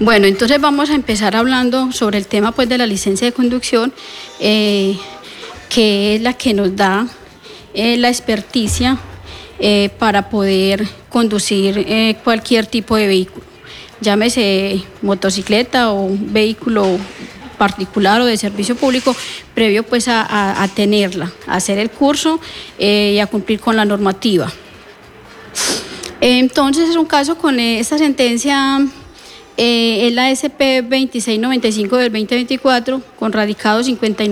Bueno, entonces vamos a empezar hablando sobre el tema pues de la licencia de conducción, que es la que nos da la experticia para poder conducir cualquier tipo de vehículo, llámese motocicleta o un vehículo particular o de servicio público, previo pues a tenerla, a hacer el curso y a cumplir con la normativa. Entonces es un caso con esta sentencia, es la SP 2695 del 2024, con radicado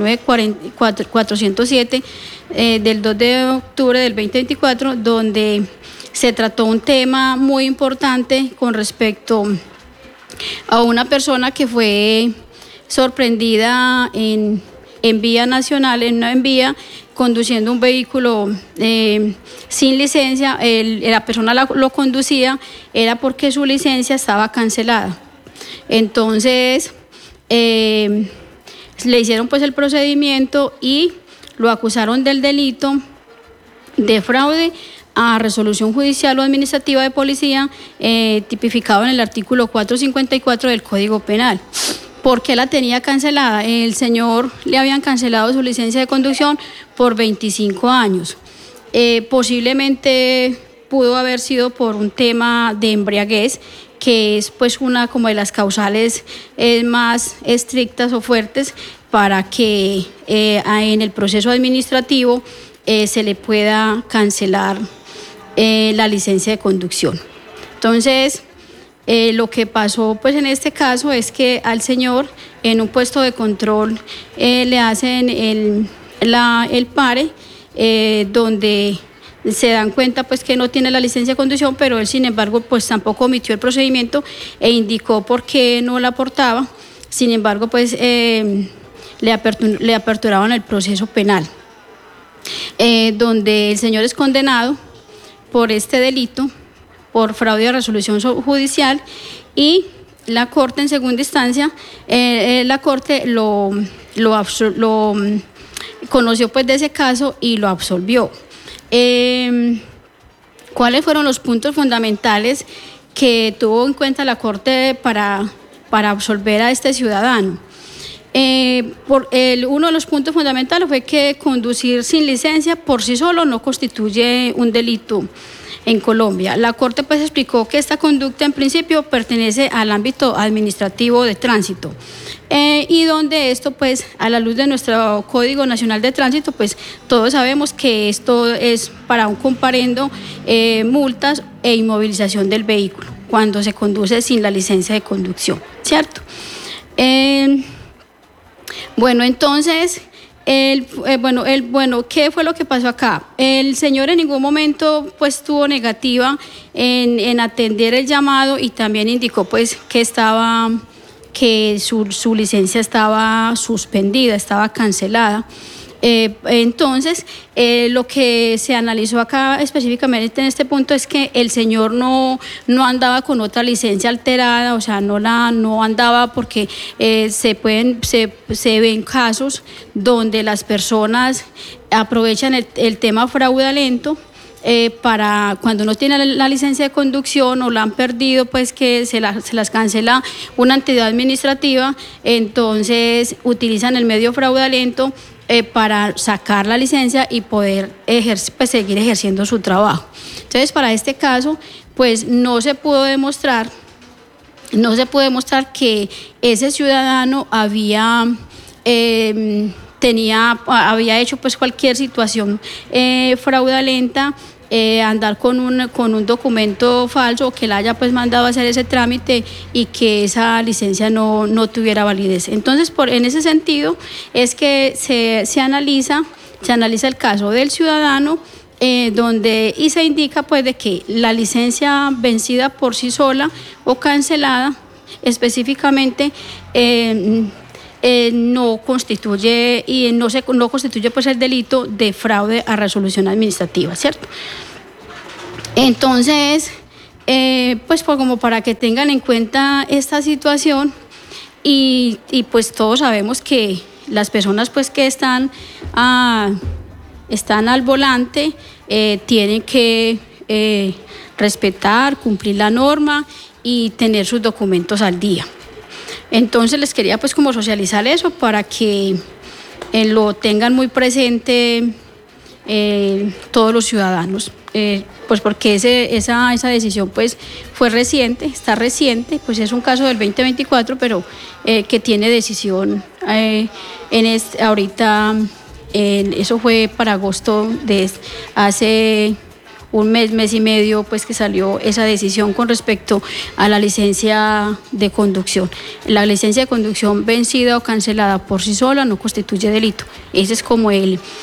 59407 del 2 de octubre del 2024, donde se trató un tema muy importante con respecto a una persona que fue sorprendida en vía nacional, en una vía, conduciendo un vehículo sin licencia. La persona lo conducía era porque su licencia estaba cancelada. Entonces le hicieron pues el procedimiento y lo acusaron del delito de fraude a resolución judicial o administrativa de policía, tipificado en el artículo 454 del Código Penal. ¿Por qué la tenía cancelada? El señor le habían cancelado su licencia de conducción por 25 años. Posiblemente pudo haber sido por un tema de embriaguez, que es pues una como de las causales más estrictas o fuertes para que en el proceso administrativo se le pueda cancelar la licencia de conducción. Entonces, lo que pasó pues en este caso es que al señor en un puesto de control le hacen el pare, donde se dan cuenta pues que no tiene la licencia de conducción, pero él sin embargo pues tampoco omitió el procedimiento e indicó por qué no la aportaba. Sin embargo pues le aperturaban el proceso penal, donde el señor es condenado por este delito, por fraude a resolución judicial, y la Corte en segunda instancia, la Corte lo conoció pues de ese caso y lo absolvió. ¿Cuáles fueron los puntos fundamentales que tuvo en cuenta la Corte para absolver a este ciudadano? Uno de los puntos fundamentales fue que conducir sin licencia por sí solo no constituye un delito en Colombia. La Corte pues explicó que esta conducta en principio pertenece al ámbito administrativo de tránsito, y donde esto pues a la luz de nuestro Código Nacional de Tránsito pues todos sabemos que esto es para un comparendo, multas e inmovilización del vehículo cuando se conduce sin la licencia de conducción, ¿cierto? Bueno, entonces, ¿qué fue lo que pasó acá? El señor en ningún momento pues tuvo negativa en atender el llamado, y también indicó pues que su licencia estaba suspendida, estaba cancelada. Entonces, lo que se analizó acá específicamente en este punto es que el señor no andaba con otra licencia alterada, o sea, no andaba porque se ven casos donde las personas aprovechan el tema fraudulento para cuando no tienen la licencia de conducción o la han perdido, pues que se las cancela una entidad administrativa, entonces utilizan el medio fraudulento para sacar la licencia y poder seguir ejerciendo su trabajo. Entonces, para este caso, pues no se pudo demostrar que ese ciudadano había hecho pues cualquier situación fraudulenta, andar con un documento falso, o que le haya pues mandado a hacer ese trámite y que esa licencia no tuviera validez. Entonces, en ese sentido es que se analiza el caso del ciudadano, donde se indica pues de que la licencia vencida por sí sola o cancelada específicamente no constituye pues el delito de fraude a resolución administrativa, ¿cierto? Entonces, pues como para que tengan en cuenta esta situación, y pues todos sabemos que las personas pues que están al volante tienen que respetar, cumplir la norma y tener sus documentos al día. Entonces les quería pues como socializar eso para que lo tengan muy presente todos los ciudadanos, pues porque esa decisión pues fue reciente, está reciente, pues es un caso del 2024, pero que tiene decisión ahorita, eso fue para agosto de hace un mes y medio, pues que salió esa decisión con respecto a la licencia de conducción. La licencia de conducción vencida o cancelada por sí sola no constituye delito. Ese es como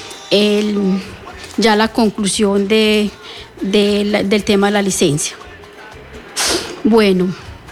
ya la conclusión del tema de la licencia. Bueno,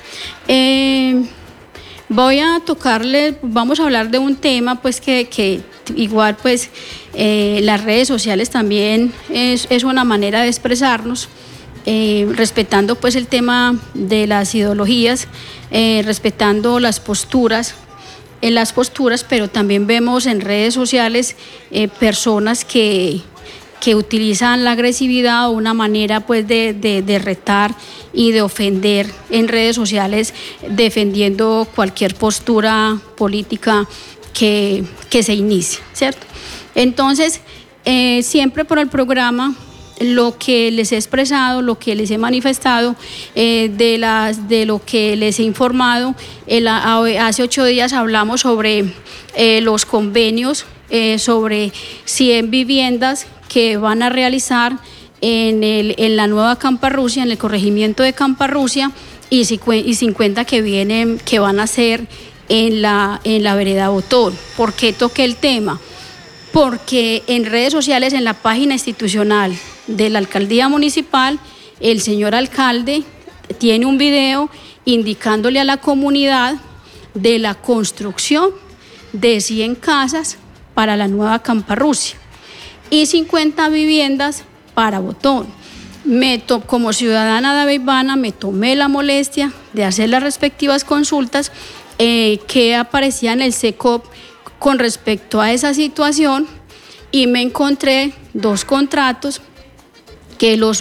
vamos a hablar de un tema pues que igual pues las redes sociales también es una manera de expresarnos, respetando pues el tema de las ideologías, respetando las posturas, pero también vemos en redes sociales personas que utilizan la agresividad o una manera pues de retar y de ofender en redes sociales, defendiendo cualquier postura política que se inicie, ¿cierto? Entonces, siempre por el programa, lo que les he expresado, lo que les he manifestado, de lo que les he informado, hace 8 días hablamos sobre los convenios, sobre 100 viviendas que van a realizar en la nueva Camparrusia, en el corregimiento de Camparrusia, y 50 que van a ser en la vereda Botón. ¿Por qué toqué el tema? Porque en redes sociales, en la página institucional de la alcaldía municipal, el señor alcalde tiene un video indicándole a la comunidad de la construcción de 100 casas para la nueva Camparrusia y 50 viviendas para Botón. Como ciudadana daveibana me tomé la molestia de hacer las respectivas consultas que aparecía en el SECOP con respecto a esa situación, y me encontré 2 contratos que los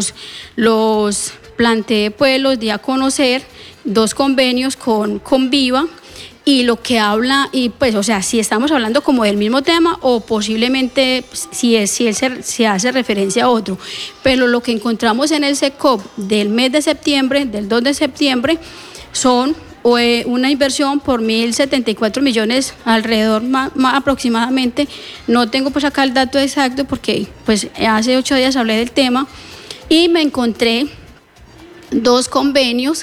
planteé, pues los di a conocer, 2 convenios con Viva, y lo que habla, y pues o sea, si estamos hablando como del mismo tema o posiblemente si él se hace referencia a otro, pero lo que encontramos en el SECOP del mes de septiembre, del 2 de septiembre, son una inversión por 1.074 millones alrededor, más aproximadamente. No tengo pues acá el dato exacto porque pues hace 8 días hablé del tema y me encontré 2 convenios,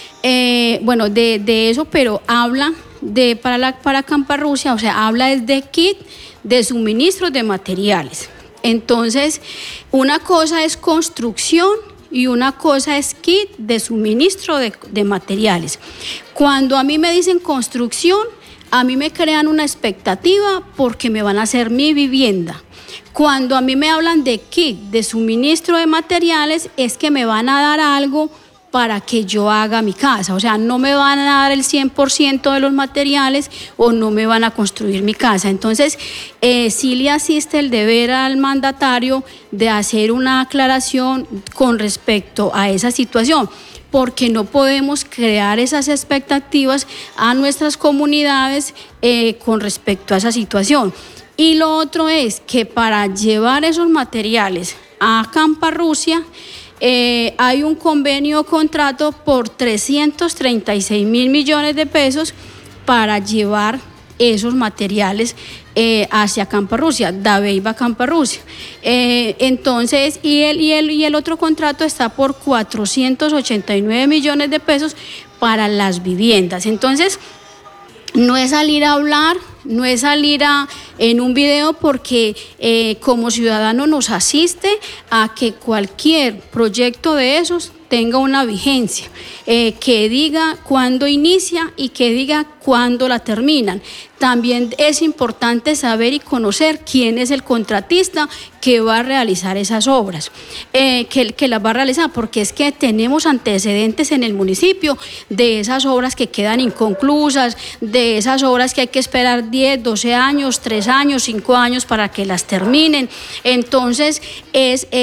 de eso, pero habla para Camparrusia, o sea, habla de kit de suministros de materiales. Entonces, una cosa es construcción y una cosa es kit de suministro de materiales. Cuando a mí me dicen construcción, a mí me crean una expectativa porque me van a hacer mi vivienda. Cuando a mí me hablan de kit de suministro de materiales, es que me van a dar algo para que yo haga mi casa, o sea, no me van a dar el 100% de los materiales o no me van a construir mi casa. Entonces, sí le asiste el deber al mandatario de hacer una aclaración con respecto a esa situación, porque no podemos crear esas expectativas a nuestras comunidades con respecto a esa situación. Y lo otro es que para llevar esos materiales a Camparrusia, hay un convenio o contrato por 336.000 millones de pesos para llevar esos materiales hacia Camparrusia, Dabeiba Camparrusia. Entonces, y el otro contrato está por 489 millones de pesos para las viviendas. Entonces, no es salir a hablar, no es salir en un video, porque como ciudadano nos asiste a que cualquier proyecto de esos tenga una vigencia, que diga cuándo inicia y que diga cuándo la terminan. También es importante saber y conocer quién es el contratista que va a realizar esas obras, que las va a realizar, porque es que tenemos antecedentes en el municipio de esas obras que quedan inconclusas, de esas obras que hay que esperar 10, 12 años, 3 años, 5 años para que las terminen. Entonces, es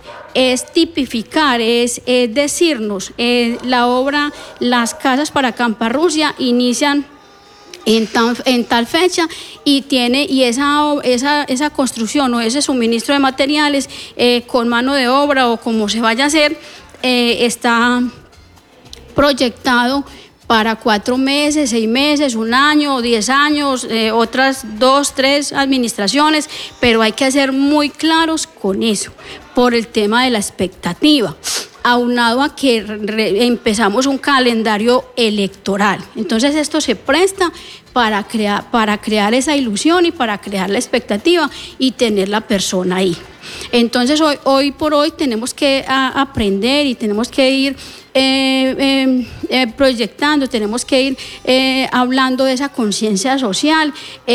es tipificar, es decirnos, la obra, las casas para Camparrusia inician en tal fecha y esa construcción o ese suministro de materiales con mano de obra o como se vaya a hacer está proyectado para 4 meses, 6 meses, 1 año, 10 años, otras 2, 3 administraciones, pero hay que ser muy claros con eso, por el tema de la expectativa, aunado a que empezamos un calendario electoral. Entonces esto se presta para crear esa ilusión y para crear la expectativa y tener la persona ahí. Entonces hoy por hoy tenemos que aprender y tenemos que ir proyectando, tenemos que ir hablando de esa conciencia social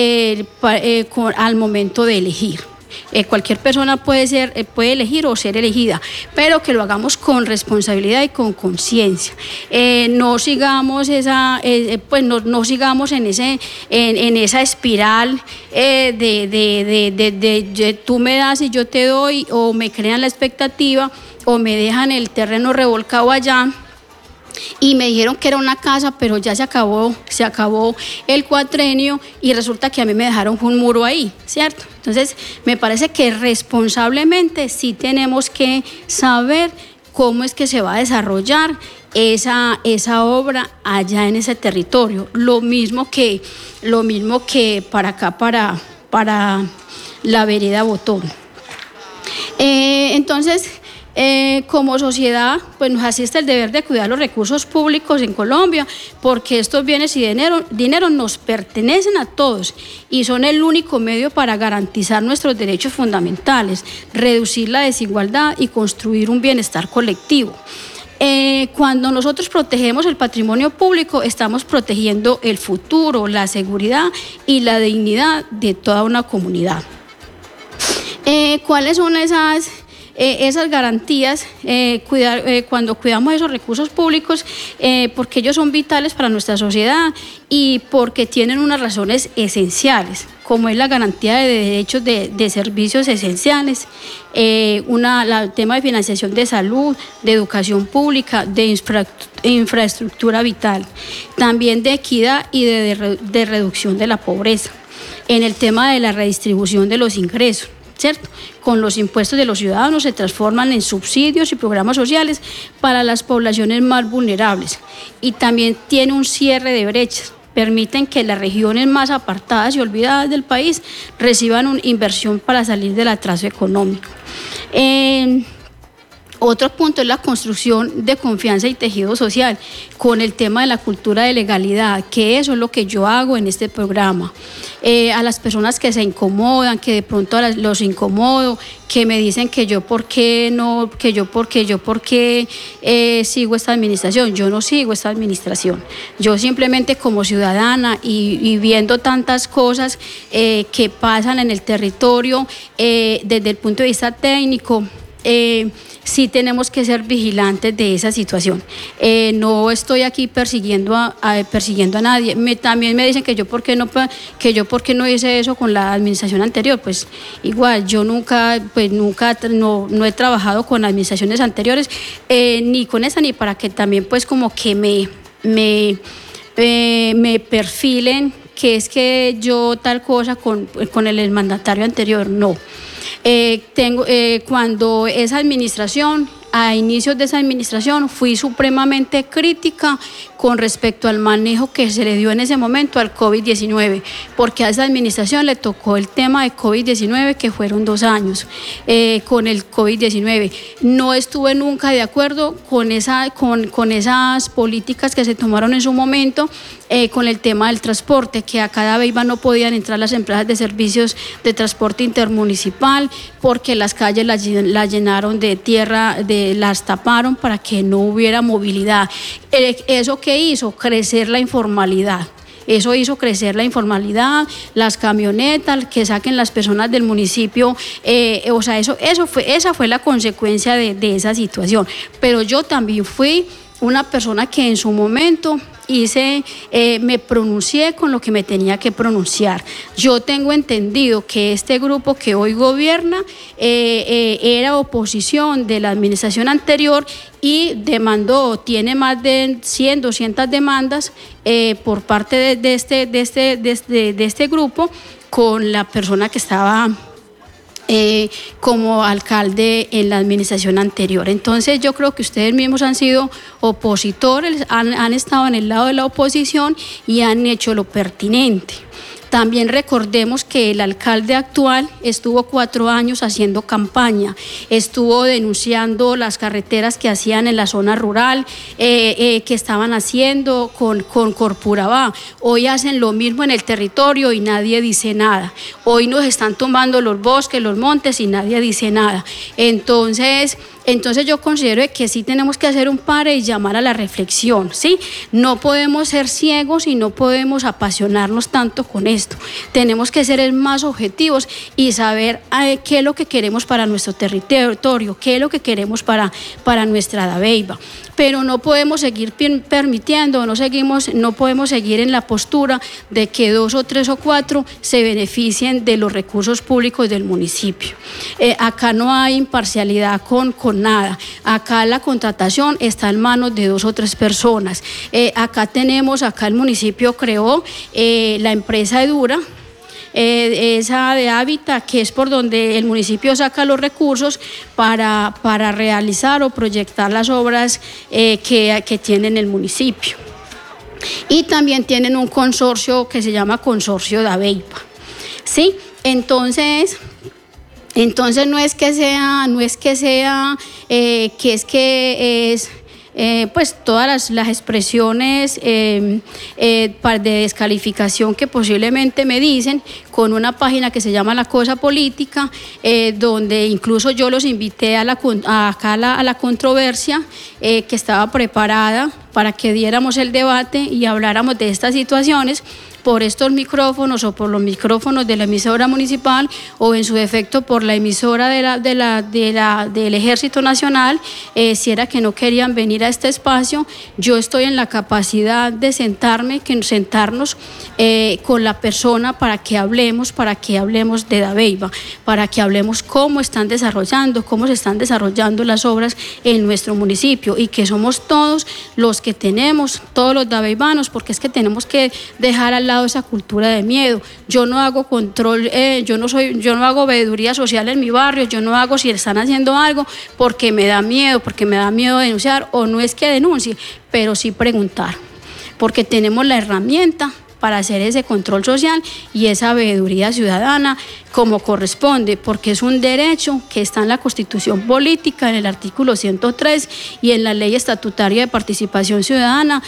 al momento de elegir. Cualquier persona puede elegir o ser elegida, pero que lo hagamos con responsabilidad y con conciencia. No sigamos no sigamos en esa espiral de tú me das y yo te doy, o me crean la expectativa o me dejan el terreno revolcado allá. Y me dijeron que era una casa, pero ya se acabó el cuatrenio y resulta que a mí me dejaron un muro ahí, ¿cierto? Entonces, me parece que responsablemente sí tenemos que saber cómo es que se va a desarrollar esa obra allá en ese territorio. Lo mismo que para acá, para la vereda Botón. Entonces, como sociedad, pues nos asiste el deber de cuidar los recursos públicos en Colombia, porque estos bienes y dinero nos pertenecen a todos y son el único medio para garantizar nuestros derechos fundamentales, reducir la desigualdad y construir un bienestar colectivo. Cuando nosotros protegemos el patrimonio público, estamos protegiendo el futuro, la seguridad y la dignidad de toda una comunidad. ¿Cuáles son esas garantías cuando cuidamos esos recursos públicos? Porque ellos son vitales para nuestra sociedad y porque tienen unas razones esenciales, como es la garantía de derechos de servicios esenciales, el tema de financiación de salud, de educación pública, de infraestructura vital, también de equidad y de reducción de la pobreza, en el tema de la redistribución de los ingresos, ¿cierto? Con los impuestos de los ciudadanos se transforman en subsidios y programas sociales para las poblaciones más vulnerables y también tiene un cierre de brechas. Permiten que las regiones más apartadas y olvidadas del país reciban una inversión para salir del atraso económico. Otro punto es la construcción de confianza y tejido social con el tema de la cultura de legalidad, que eso es lo que yo hago en este programa. A las personas que se incomodan, que de pronto los incomodo, que me dicen que yo por qué sigo esta administración. Yo no sigo esta administración. Yo simplemente como ciudadana y viendo tantas cosas que pasan en el territorio desde el punto de vista técnico, sí tenemos que ser vigilantes de esa situación. No estoy aquí persiguiendo a nadie. También me dicen que yo por qué no hice eso con la administración anterior. Pues igual, yo nunca no he trabajado con administraciones anteriores, ni con esa, ni para que también pues como que me perfilen que es que yo tal cosa con el mandatario anterior, no. Cuando esa administración, a inicios de esa administración, fui supremamente crítica con respecto al manejo que se le dio en ese momento al COVID-19, porque a esa administración le tocó el tema de COVID-19, que fueron 2 años con el COVID-19. No estuve nunca de acuerdo con esas políticas que se tomaron en su momento, con el tema del transporte, que a cada vez no podían entrar las empresas de servicios de transporte intermunicipal, porque las calles las llenaron de tierra, las taparon para que no hubiera movilidad. ¿Eso qué hizo? Crecer la informalidad. Eso hizo crecer la informalidad, las camionetas, que saquen las personas del municipio, esa fue la consecuencia de esa situación. Pero yo también fui una persona que en su momento me pronuncié con lo que me tenía que pronunciar. Yo tengo entendido que este grupo que hoy gobierna era oposición de la administración anterior y tiene más de 100, 200 demandas por parte de este grupo con la persona que estaba como alcalde en la administración anterior. Entonces yo creo que ustedes mismos han sido opositores, han estado en el lado de la oposición y han hecho lo pertinente. También recordemos que el alcalde actual estuvo 4 años haciendo campaña, estuvo denunciando las carreteras que hacían en la zona rural, que estaban haciendo con Corpurabá. Hoy hacen lo mismo en el territorio y nadie dice nada. Hoy nos están tomando los bosques, los montes y nadie dice nada. Entonces yo considero que sí tenemos que hacer un pare y llamar a la reflexión, ¿sí? No podemos ser ciegos y no podemos apasionarnos tanto con esto. Tenemos que ser más objetivos y saber qué es lo que queremos para nuestro territorio, qué es lo que queremos para nuestra Dabeiba. Pero no podemos seguir permitiendo, no podemos seguir en la postura de que 2 o 3 o 4 se beneficien de los recursos públicos del municipio. Acá no hay imparcialidad con nada. Acá la contratación está en manos de 2 o 3 personas. Acá el municipio creó la empresa Edura, esa de Hábitat, que es por donde el municipio saca los recursos para realizar o proyectar las obras que tiene el municipio. Y también tienen un consorcio que se llama Consorcio Dabeiba, ¿sí? Entonces no es pues todas las expresiones de descalificación que posiblemente me dicen con una página que se llama La Cosa Política, donde incluso yo los invité a la controversia que estaba preparada para que diéramos el debate y habláramos de estas situaciones por estos micrófonos o por los micrófonos de la emisora municipal o en su defecto por la emisora del Ejército Nacional, si era que no querían venir a este espacio. Yo estoy en la capacidad de sentarnos con la persona para que hablemos de Dabeiba, para que hablemos cómo se están desarrollando las obras en nuestro municipio y que somos todos los que tenemos, todos los dabeibanos, porque es que tenemos que dejar al lado esa cultura de miedo. Yo no hago control, yo no hago veeduría social en mi barrio, yo no hago si están haciendo algo porque me da miedo denunciar, o no es que denuncie, pero sí preguntar, porque tenemos la herramienta para hacer ese control social y esa veeduría ciudadana como corresponde, porque es un derecho que está en la Constitución Política, en el artículo 103 y en la Ley Estatutaria de Participación Ciudadana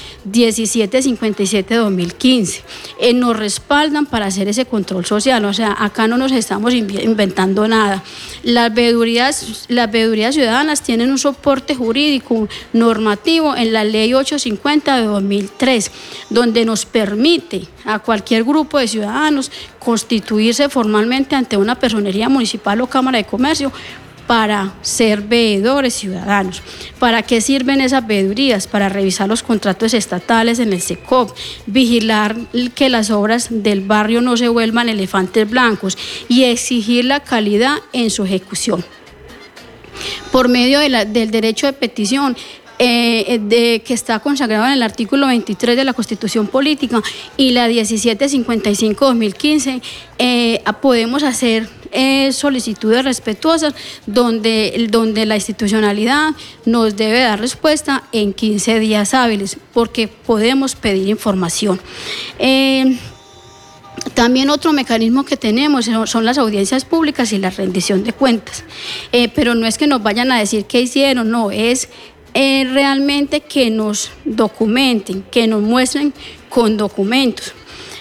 1757-2015. Nos respaldan para hacer ese control social, o sea, acá no nos estamos inventando nada. Las veedurías ciudadanas tienen un soporte jurídico normativo en la Ley 850 de 2003, donde nos permite a cualquier grupo de ciudadanos constituirse formalmente ante una personería municipal o Cámara de Comercio para ser veedores ciudadanos. ¿Para qué sirven esas veedurías? Para revisar los contratos estatales en el SECOP, vigilar que las obras del barrio no se vuelvan elefantes blancos y exigir la calidad en su ejecución. Por medio del derecho de petición, que está consagrado en el artículo 23 de la Constitución Política y la 1755-2015, podemos hacer solicitudes respetuosas donde la institucionalidad nos debe dar respuesta en 15 días hábiles, porque podemos pedir información. También otro mecanismo que tenemos son las audiencias públicas y la rendición de cuentas, pero no es que nos vayan a decir qué hicieron, no, es realmente que nos documenten, que nos muestren con documentos.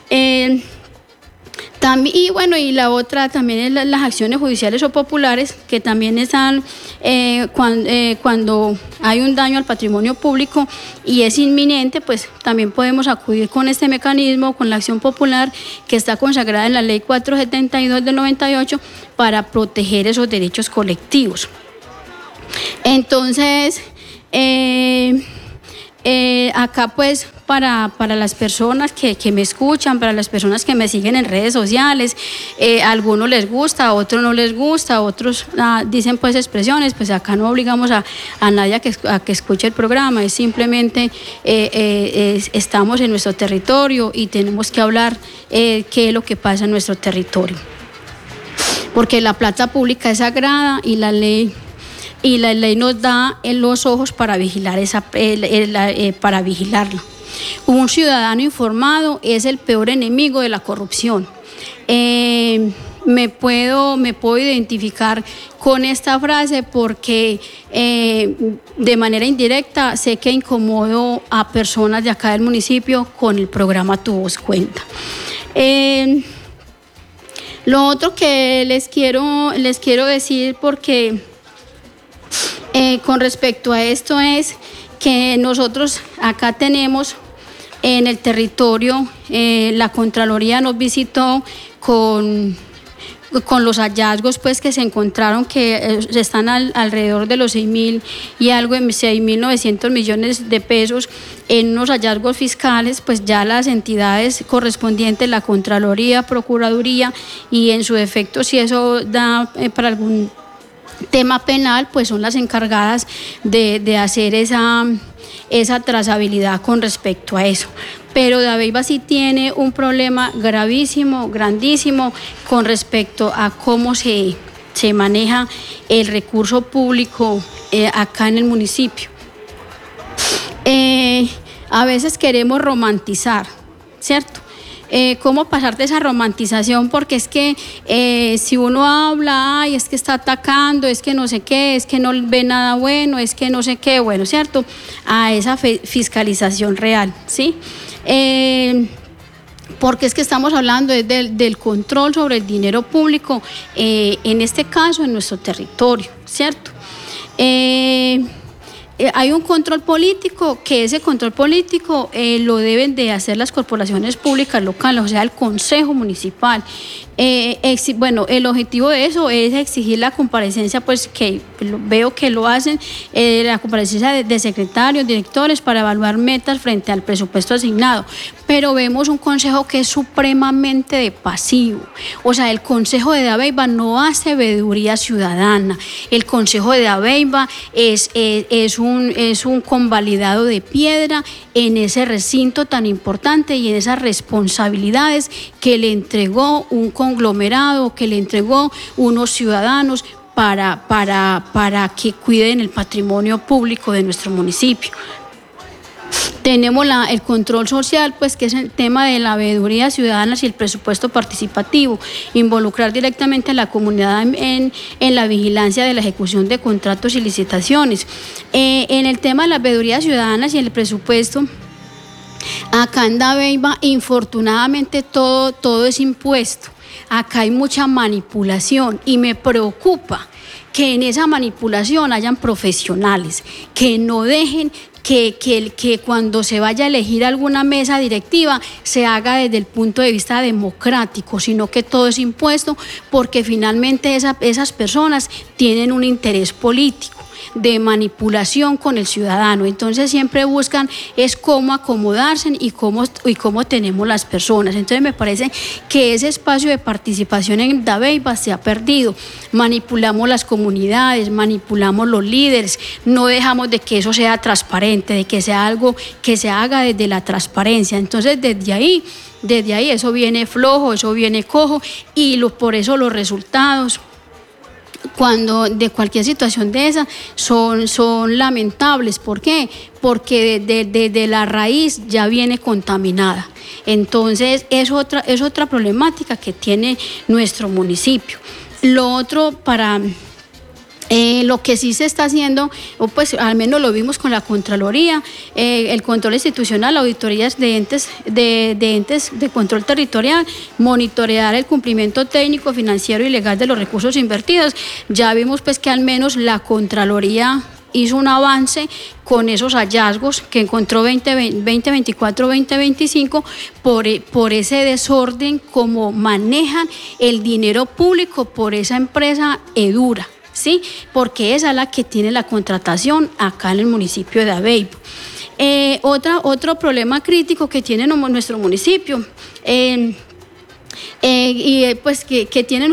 Y la otra también es las acciones judiciales o populares, que también están cuando hay un daño al patrimonio público y es inminente, pues también podemos acudir con este mecanismo, con la acción popular que está consagrada en la Ley 472 del 98 para proteger esos derechos colectivos. Entonces, Acá pues para las personas que me escuchan, para las personas que me siguen en redes sociales, a algunos les gusta, a otros no les gusta, a otros dicen pues expresiones, pues acá no obligamos a nadie a que escuche el programa, es simplemente estamos en nuestro territorio y tenemos que hablar qué es lo que pasa en nuestro territorio. Porque la plata pública es sagrada y la ley nos da en los ojos para vigilar para vigilarla. Un ciudadano informado es el peor enemigo de la corrupción. Me puedo identificar con esta frase porque de manera indirecta sé que incomodo a personas de acá del municipio con el programa Tu Voz Cuenta. Lo otro que les quiero decir, porque con respecto a esto, es que nosotros acá tenemos en el territorio, la Contraloría nos visitó con los hallazgos pues que se encontraron, que están alrededor de los 6.000 y algo, de 6.900 millones de pesos en unos hallazgos fiscales. Pues ya las entidades correspondientes, la Contraloría, Procuraduría, y en su defecto, si eso da para algún tema penal, pues son las encargadas de hacer esa trazabilidad con respecto a eso. Pero Dabeiba sí tiene un problema gravísimo, grandísimo, con respecto a cómo se maneja el recurso público acá en el municipio. A veces queremos romantizar, ¿cierto? Cómo pasar de esa romantización, porque es que si uno habla, ay, es que está atacando, es que no sé qué, es que no ve nada bueno, es que no sé qué, bueno, ¿cierto? A esa fiscalización real, ¿sí? Porque es que estamos hablando del control sobre el dinero público, en este caso en nuestro territorio, ¿cierto? Hay un control político, que ese control político lo deben de hacer las corporaciones públicas locales, o sea, el Consejo Municipal. Bueno, el objetivo de eso es exigir la comparecencia, pues que veo que lo hacen, la comparecencia de secretarios, directores, para evaluar metas frente al presupuesto asignado. Pero vemos un consejo que es supremamente de pasivo. O sea, el Consejo de Dabeiba no hace veeduría ciudadana. El Consejo de Dabeiba es un convalidado de piedra en ese recinto tan importante y en esas responsabilidades que le entregó un conglomerado, que le entregó unos ciudadanos para que cuiden el patrimonio público de nuestro municipio. Tenemos el control social, pues que es el tema de la veeduría ciudadana y el presupuesto participativo, involucrar directamente a la comunidad en la vigilancia de la ejecución de contratos y licitaciones. En el tema de las veedurías ciudadanas y el presupuesto, acá en Dabeiba, infortunadamente todo es impuesto. Acá hay mucha manipulación y me preocupa que en esa manipulación hayan profesionales que no dejen que cuando se vaya a elegir alguna mesa directiva se haga desde el punto de vista democrático, sino que todo es impuesto, porque finalmente esas personas tienen un interés político de manipulación con el ciudadano. Entonces siempre buscan es cómo acomodarse y cómo tenemos las personas. Entonces me parece que ese espacio de participación en Dabeiba se ha perdido. Manipulamos las comunidades, manipulamos los líderes, no dejamos de que eso sea transparente, de que sea algo que se haga desde la transparencia. Entonces desde ahí eso viene flojo, eso viene cojo, y por eso los resultados cuando de cualquier situación de esa son lamentables. ¿Por qué? Porque desde la raíz ya viene contaminada. Entonces es otra problemática que tiene nuestro municipio. Lo otro, lo que sí se está haciendo, o pues al menos lo vimos con la Contraloría, el control institucional, auditorías de entes de control territorial, monitorear el cumplimiento técnico, financiero y legal de los recursos invertidos. Ya vimos pues que al menos la Contraloría hizo un avance con esos hallazgos que encontró 2024, 2025 por ese desorden como manejan el dinero público por esa empresa Edura. Sí, porque esa es la que tiene la contratación acá en el municipio de Dabeiba. Otro problema crítico que tiene nuestro municipio, y pues que tienen